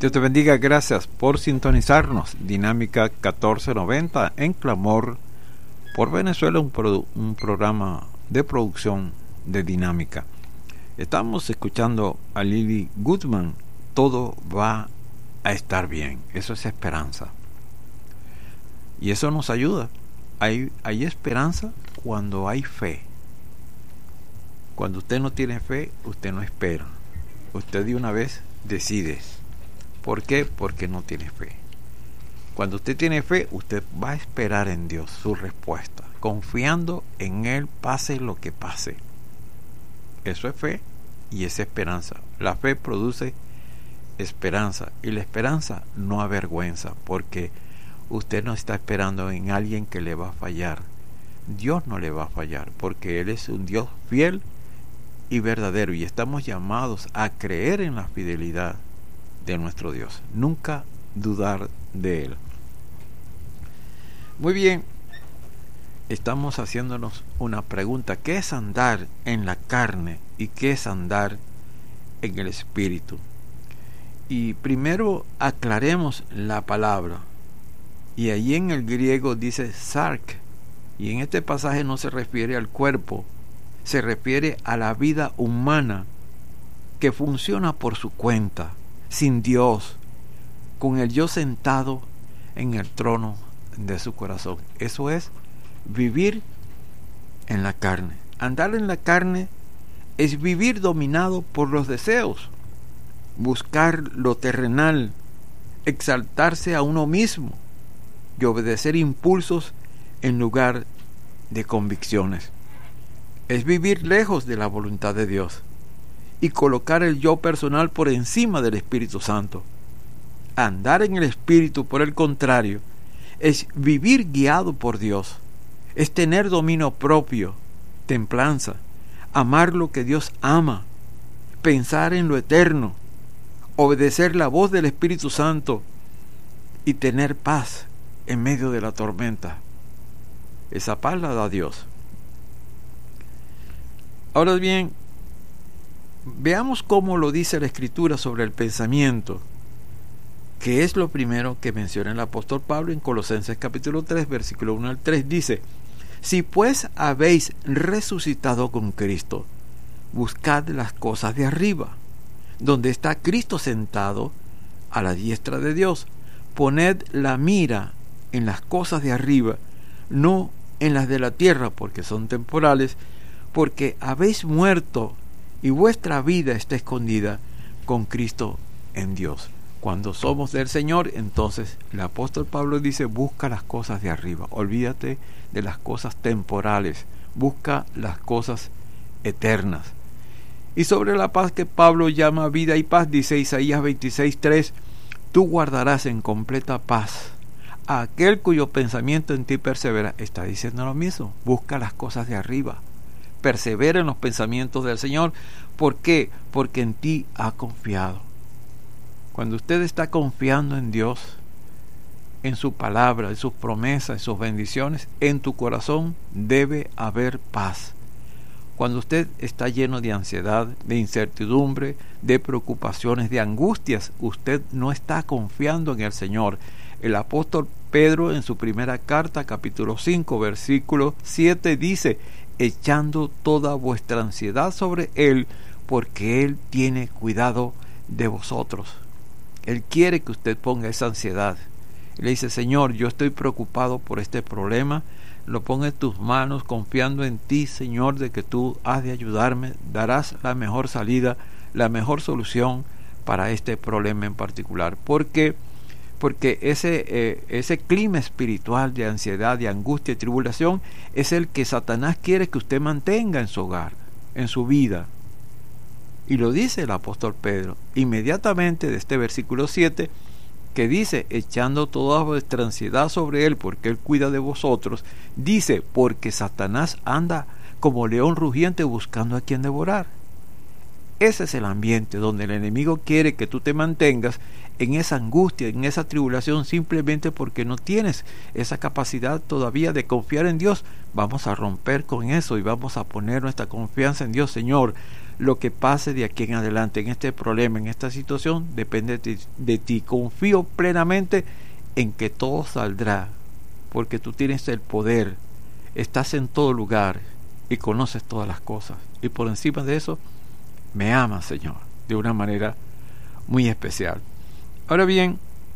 Dios te bendiga, gracias por sintonizarnos. Dinámica 1490 en clamor por Venezuela, un programa de producción de Dinámica. Estamos escuchando a Lily Goodman. Todo va a estar bien. Eso es esperanza. Y eso nos ayuda. Hay esperanza cuando hay fe. Cuando usted no tiene fe, usted no espera. Usted de una vez decide. ¿Por qué? Porque no tiene fe. Cuando usted tiene fe, usted va a esperar en Dios su respuesta, confiando en Él, pase lo que pase. Eso es fe y es esperanza. La fe produce esperanza, y la esperanza no avergüenza, porque usted no está esperando en alguien que le va a fallar. Dios no le va a fallar, porque Él es un Dios fiel y verdadero, y estamos llamados a creer en la fidelidad de nuestro Dios, nunca dudar de Él. Muy bien, estamos haciéndonos una pregunta: ¿qué es andar en la carne y qué es andar en el Espíritu? Y primero aclaremos la palabra, y allí en el griego dice sark, y en este pasaje no se refiere al cuerpo, se refiere a la vida humana que funciona por su cuenta, sin Dios, con el yo sentado en el trono de su corazón. Eso es vivir en la carne. Andar en la carne es vivir dominado por los deseos, buscar lo terrenal, exaltarse a uno mismo y obedecer impulsos en lugar de convicciones. Es vivir lejos de la voluntad de Dios y colocar el yo personal por encima del Espíritu Santo. Andar en el Espíritu, por el contrario, es vivir guiado por Dios, es tener dominio propio, templanza, amar lo que Dios ama, pensar en lo eterno, obedecer la voz del Espíritu Santo y tener paz en medio de la tormenta. Esa paz la da Dios. Ahora bien, veamos cómo lo dice la Escritura sobre el pensamiento, que es lo primero que menciona el apóstol Pablo en Colosenses capítulo 3, versículo 1 al 3. Dice: si pues habéis resucitado con Cristo, buscad las cosas de arriba, donde está Cristo sentado a la diestra de Dios. Poned la mira en las cosas de arriba, no en las de la tierra, porque son temporales, porque habéis muerto y vuestra vida está escondida con Cristo en Dios. Cuando somos del Señor, entonces el apóstol Pablo dice: busca las cosas de arriba, olvídate de las cosas temporales, busca las cosas eternas. Y sobre la paz que Pablo llama vida y paz, dice Isaías 26:3: tú guardarás en completa paz a aquel cuyo pensamiento en ti persevera. Está diciendo lo mismo: busca las cosas de arriba, persevera en los pensamientos del Señor. ¿Por qué? Porque en ti ha confiado. Cuando usted está confiando en Dios, en su palabra, en sus promesas, en sus bendiciones, en tu corazón debe haber paz. Cuando usted está lleno de ansiedad, de incertidumbre, de preocupaciones, de angustias, usted no está confiando en el Señor. El apóstol Pedro, en su primera carta, capítulo 5, versículo 7, dice: echando toda vuestra ansiedad sobre Él, porque Él tiene cuidado de vosotros. Él quiere que usted ponga esa ansiedad. Le dice: Señor, yo estoy preocupado por este problema, lo pongo en tus manos, confiando en ti, Señor, de que tú has de ayudarme, darás la mejor salida, la mejor solución para este problema en particular. Porque ese clima espiritual de ansiedad, de angustia y tribulación es el que Satanás quiere que usted mantenga en su hogar, en su vida. Y lo dice el apóstol Pedro inmediatamente de este versículo 7, que dice: echando toda vuestra ansiedad sobre Él, porque Él cuida de vosotros. Dice: porque Satanás anda como león rugiente buscando a quien devorar. Ese es el ambiente donde el enemigo quiere que tú te mantengas en esa angustia, en esa tribulación, simplemente porque no tienes esa capacidad todavía de confiar en Dios. Vamos a romper con eso y vamos a poner nuestra confianza en Dios. Señor, Lo que pase de aquí en adelante, en este problema, en esta situación, depende de ti. Confío plenamente en que todo saldrá, porque tú tienes el poder, estás en todo lugar y conoces todas las cosas. Y por encima de eso, me amas, Señor, de una manera muy especial. Ahora bien,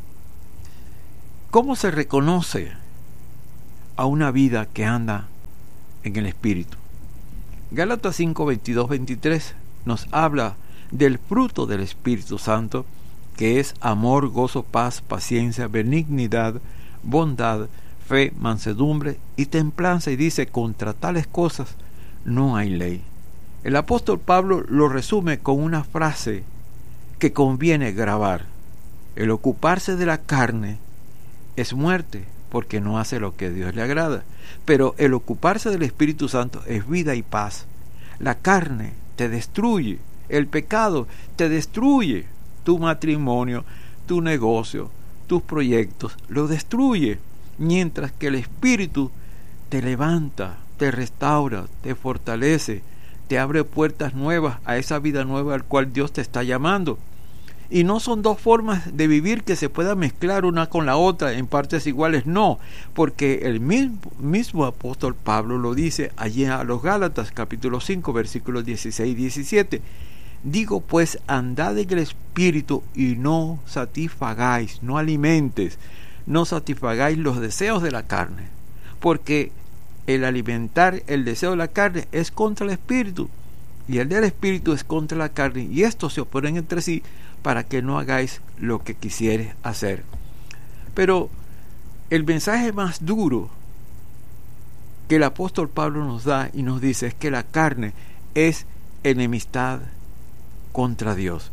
¿cómo se reconoce a una vida que anda en el Espíritu? Gálatas 5, 22, 23 nos habla del fruto del Espíritu Santo, que es amor, gozo, paz, paciencia, benignidad, bondad, fe, mansedumbre y templanza, y dice, contra tales cosas no hay ley. El apóstol Pablo lo resume con una frase que conviene grabar: el ocuparse de la carne es muerte, porque no hace lo que a Dios le agrada, pero el ocuparse del Espíritu Santo es vida y paz. La carne te destruye, el pecado te destruye, tu matrimonio, tu negocio, tus proyectos, lo destruye, mientras que el Espíritu te levanta, te restaura, te fortalece, te abre puertas nuevas a esa vida nueva al cual Dios te está llamando. Y no son dos formas de vivir que se puedan mezclar una con la otra en partes iguales, no, porque el mismo apóstol Pablo lo dice allí a los Gálatas, capítulo 5, versículos 16 y 17. Digo pues, andad en el Espíritu y no satisfagáis, no alimentes, no satisfagáis los deseos de la carne, porque el alimentar el deseo de la carne es contra el Espíritu, y el del Espíritu es contra la carne, y estos se oponen entre sí, para que no hagáis lo que quisieres hacer. Pero el mensaje más duro que el apóstol Pablo nos da y nos dice es que la carne es enemistad contra Dios.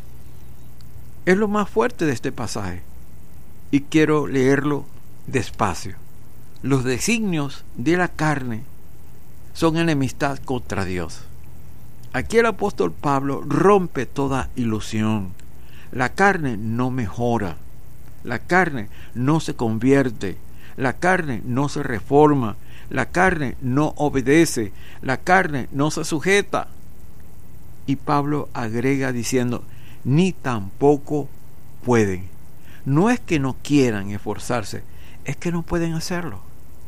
Es lo más fuerte de este pasaje, y quiero leerlo despacio. Los designios de la carne son enemistad contra Dios. Aquí el apóstol Pablo rompe toda ilusión. La carne no mejora, la carne no se convierte, la carne no se reforma, la carne no obedece, la carne no se sujeta. Y Pablo agrega diciendo, ni tampoco pueden. No es que no quieran esforzarse, es que no pueden hacerlo.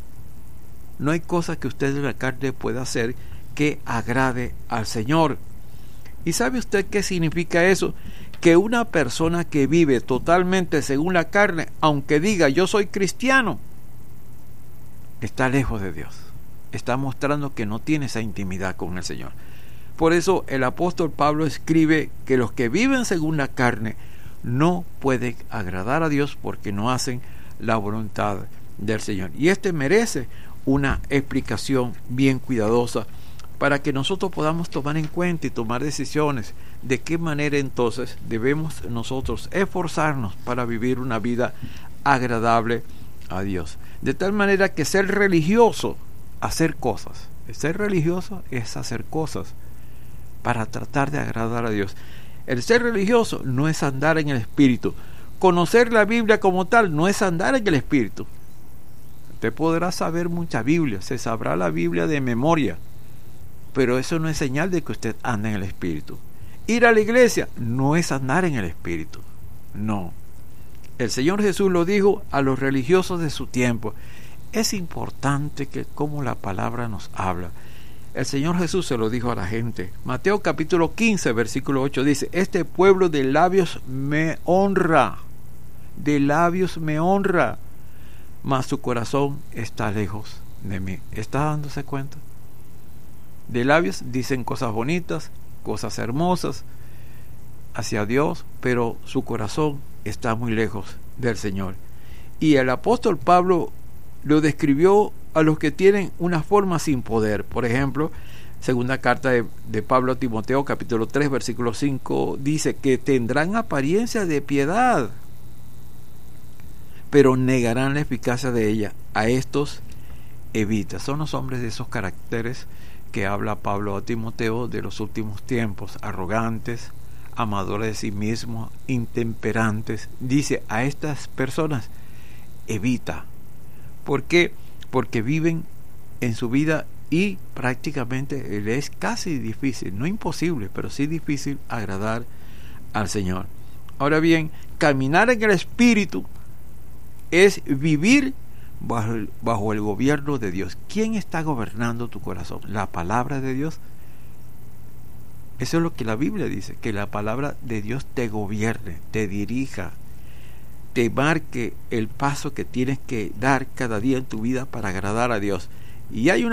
No hay cosa que usted de la carne pueda hacer que agrade al Señor. ¿Y sabe usted qué significa eso? Que una persona que vive totalmente según la carne, aunque diga yo soy cristiano, está lejos de Dios. Está mostrando que no tiene esa intimidad con el Señor. Por eso el apóstol Pablo escribe que los que viven según la carne no pueden agradar a Dios porque no hacen la voluntad del Señor. Y merece una explicación bien cuidadosa para que nosotros podamos tomar en cuenta y tomar decisiones de qué manera entonces debemos nosotros esforzarnos para vivir una vida agradable a Dios. De tal manera que ser religioso, hacer cosas. Ser religioso es hacer cosas para tratar de agradar a Dios. El ser religioso no es andar en el Espíritu. Conocer la Biblia como tal no es andar en el Espíritu. Usted podrá saber mucha Biblia, se sabrá la Biblia de memoria, pero eso no es señal de que usted anda en el Espíritu. Ir a la iglesia no es andar en el Espíritu, no. El Señor Jesús lo dijo a los religiosos de su tiempo. Es importante que como la palabra nos habla. El Señor Jesús se lo dijo a la gente. Mateo capítulo 15, versículo 8 dice, este pueblo de labios me honra, mas su corazón está lejos de mí. ¿Está dándose cuenta? De labios dicen cosas bonitas, cosas hermosas hacia Dios, pero su corazón está muy lejos del Señor. Y el apóstol Pablo lo describió a los que tienen una forma sin poder. Por ejemplo, segunda carta de Pablo a Timoteo, capítulo 3, versículo 5, dice que tendrán apariencia de piedad, pero negarán la eficacia de ella. A estos evita. Son los hombres de esos caracteres que habla Pablo a Timoteo de los últimos tiempos, arrogantes, amadores de sí mismos, intemperantes. Dice, a estas personas evita. ¿Por qué? Porque viven en su vida y prácticamente le es casi difícil, no imposible, pero sí difícil agradar al Señor. Ahora bien, caminar en el Espíritu es vivir bajo el gobierno de Dios. ¿Quién está gobernando tu corazón? ¿La palabra de Dios? Eso es lo que la Biblia dice, que la palabra de Dios te gobierne, te dirija, te marque el paso que tienes que dar cada día en tu vida para agradar a Dios. Y hay una